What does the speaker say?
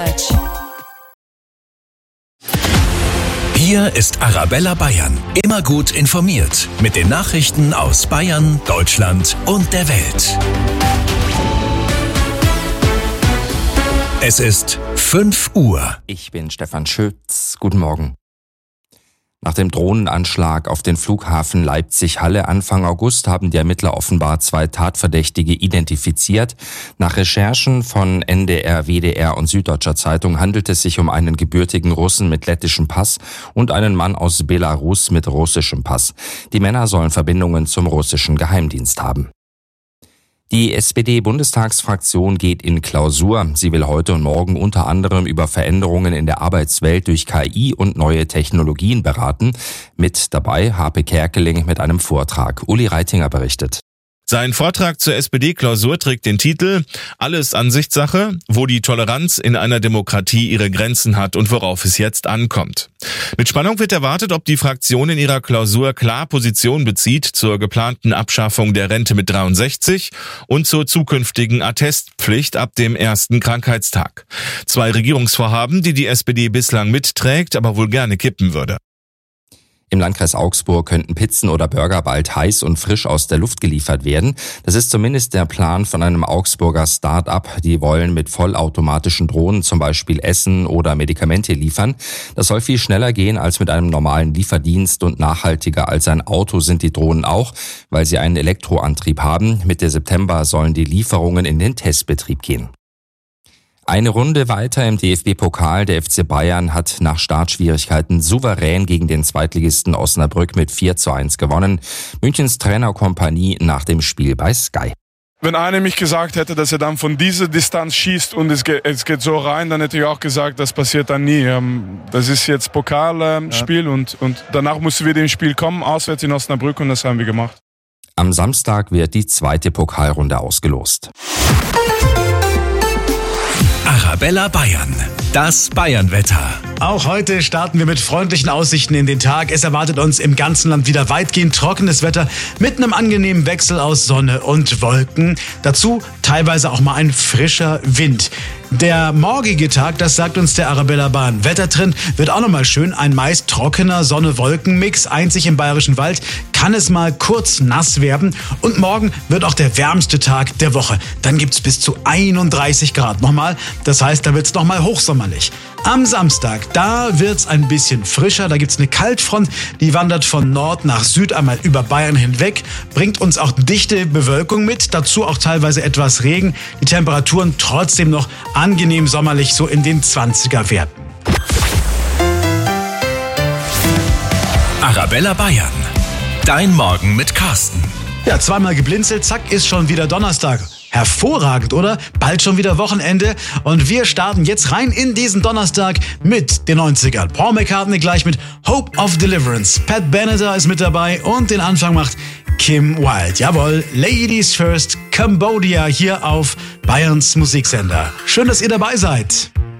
Hier ist Arabella Bayern. Immer gut informiert. Mit den Nachrichten aus Bayern, Deutschland und der Welt. Es ist 5 Uhr. Ich bin Stefan Schütz. Guten Morgen. Nach dem Drohnenanschlag auf den Flughafen Leipzig-Halle Anfang August haben die Ermittler offenbar 2 Tatverdächtige identifiziert. Nach Recherchen von NDR, WDR und Süddeutscher Zeitung handelt es sich um einen gebürtigen Russen mit lettischem Pass und einen Mann aus Belarus mit russischem Pass. Die Männer sollen Verbindungen zum russischen Geheimdienst haben. Die SPD-Bundestagsfraktion geht in Klausur. Sie will heute und morgen unter anderem über Veränderungen in der Arbeitswelt durch KI und neue Technologien beraten. Mit dabei Harpe Kerkeling mit einem Vortrag. Uli Reitinger berichtet. Sein Vortrag zur SPD-Klausur trägt den Titel »Alles Ansichtssache, wo die Toleranz in einer Demokratie ihre Grenzen hat und worauf es jetzt ankommt«. Mit Spannung wird erwartet, ob die Fraktion in ihrer Klausur klar Position bezieht zur geplanten Abschaffung der Rente mit 63 und zur zukünftigen Attestpflicht ab dem ersten Krankheitstag. 2 Regierungsvorhaben, die die SPD bislang mitträgt, aber wohl gerne kippen würde. Im Landkreis Augsburg könnten Pizzen oder Burger bald heiß und frisch aus der Luft geliefert werden. Das ist zumindest der Plan von einem Augsburger Start-up. Die wollen mit vollautomatischen Drohnen zum Beispiel Essen oder Medikamente liefern. Das soll viel schneller gehen als mit einem normalen Lieferdienst und nachhaltiger als ein Auto sind die Drohnen auch, weil sie einen Elektroantrieb haben. Mitte September sollen die Lieferungen in den Testbetrieb gehen. Eine Runde weiter im DFB-Pokal. Der FC Bayern hat nach Startschwierigkeiten souverän gegen den Zweitligisten Osnabrück mit 4:1 gewonnen. Münchens Trainerkompanie nach dem Spiel bei Sky. Wenn einer mich gesagt hätte, dass er dann von dieser Distanz schießt und es geht so rein, dann hätte ich auch gesagt, das passiert dann nie. Das ist jetzt Pokalspiel und danach mussten wir dem Spiel kommen, auswärts in Osnabrück, und das haben wir gemacht. Am Samstag wird die 2. Pokalrunde ausgelost. Arabella Bayern. Das Bayernwetter. Auch heute starten wir mit freundlichen Aussichten in den Tag. Es erwartet uns im ganzen Land wieder weitgehend trockenes Wetter mit einem angenehmen Wechsel aus Sonne und Wolken. Dazu teilweise auch mal ein frischer Wind. Der morgige Tag, das sagt uns der Arabella Bayern Wettertrend, wird auch nochmal schön. Ein meist trockener Sonne-Wolken-Mix. Einzig im Bayerischen Wald kann es mal kurz nass werden. Und morgen wird auch der wärmste Tag der Woche. Dann gibt's bis zu 31 Grad nochmal. Das heißt, da wird's nochmal hochsommerlich. Am Samstag, da wird's ein bisschen frischer. Da gibt's eine Kaltfront, die wandert von Nord nach Süd einmal über Bayern hinweg, bringt uns auch dichte Bewölkung mit, dazu auch teilweise etwas Regen. Die Temperaturen trotzdem noch angenehm sommerlich, so in den 20er Werten. Arabella Bayern. Dein Morgen mit Carsten. Ja, zweimal geblinzelt, zack, ist schon wieder Donnerstag. Hervorragend, oder? Bald schon wieder Wochenende und wir starten jetzt rein in diesen Donnerstag mit den 90ern. Paul McCartney gleich mit Hope of Deliverance. Pat Benatar ist mit dabei und den Anfang macht Kim Wilde. Jawohl, Ladies First, Cambodia hier auf Bayerns Musiksender. Schön, dass ihr dabei seid.